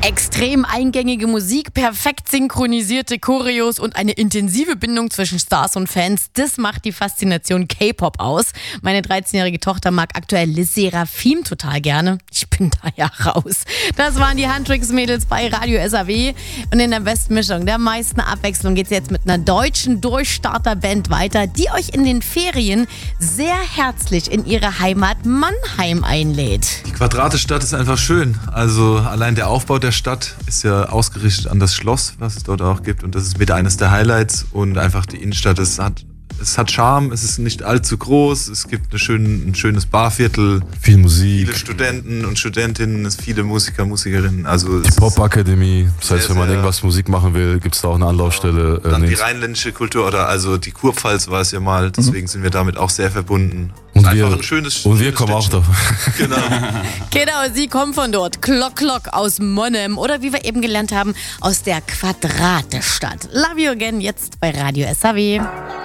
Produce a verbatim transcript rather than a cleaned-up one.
Extrem eingängige Musik, perfekt synchronisierte Choreos und eine intensive Bindung zwischen Stars und Fans, das macht die Faszination K-Pop aus. Meine dreizehnjährige Tochter mag aktuell LE SSERAFIM total gerne. Ich bin da ja raus. Das waren die Handtricks-Mädels bei Radio S A W. Und in der besten Mischung, der meisten Abwechslung, geht es jetzt mit einer deutschen Durchstarterband weiter, die euch in den Ferien sehr herzlich in ihre Heimat Mannheim einlädt. Die Quadratestadt ist einfach schön. Also allein der Aufbau der Stadt ist ja ausgerichtet an das Schloss, was es dort auch gibt. Und das ist wieder eines der Highlights. Und einfach die Innenstadt, es hat, es hat Charme, es ist nicht allzu groß. Es gibt eine schön, ein schönes Barviertel. Viel Musik. Viele Studenten und Studentinnen, es viele Musiker, Musikerinnen. Also die Pop-Akademie. Das heißt, sehr, wenn man irgendwas Musik machen will, gibt es da auch eine Anlaufstelle. Genau. Dann äh, die rheinländische Kultur oder also die Kurpfalz war es ja mal. Deswegen mhm. sind wir damit auch sehr verbunden. Und einfach wir, ein schönes und wir schönes kommen Städtchen. auch davon. Genau. Genau, sie kommen von dort. Klock, Klock aus Monnem. Oder wie wir eben gelernt haben, aus der Quadratestadt. Love you again, jetzt bei Radio S A W.